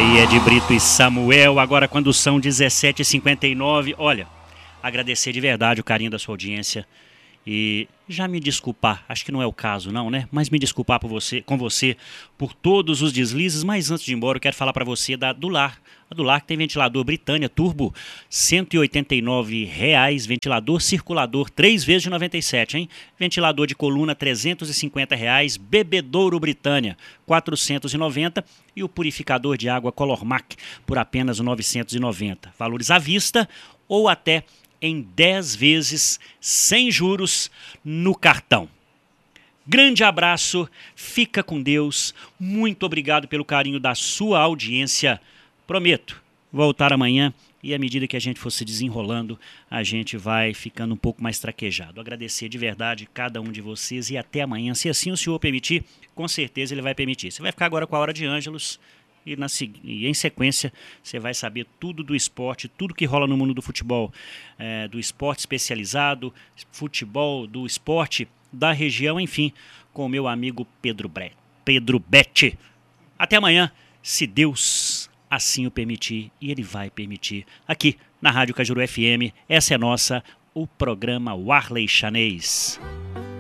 Aí é de Brito e Samuel, agora quando são 17h59, olha, agradecer de verdade o carinho da sua audiência e já me desculpar, acho que não é o caso não, né? Mas me desculpar com você por todos os deslizes, mas antes de ir embora eu quero falar para você da Dular. A Dular que tem ventilador Britânia Turbo, R$ 189, ventilador circulador 3 vezes de 97, hein? Ventilador de coluna R$ 350, bebedouro Britânia 490 e o purificador de água Colormac por apenas 990. Valores à vista ou até em 10 vezes sem juros no cartão. Grande abraço, fica com Deus, muito obrigado pelo carinho da sua audiência. Prometo voltar amanhã e à medida que a gente for se desenrolando, a gente vai ficando um pouco mais traquejado. Agradecer de verdade cada um de vocês e até amanhã. Se assim o senhor permitir, com certeza ele vai permitir. Você vai ficar agora com a Hora de Ângelos e em sequência você vai saber tudo do esporte, tudo que rola no mundo do futebol, do esporte especializado, futebol, do esporte da região, enfim, com o meu amigo Pedro Betti. Até amanhã, se Deus assim o permitir, e ele vai permitir, aqui na Rádio Cajuru FM. Essa é nossa, o programa Warley Chanês.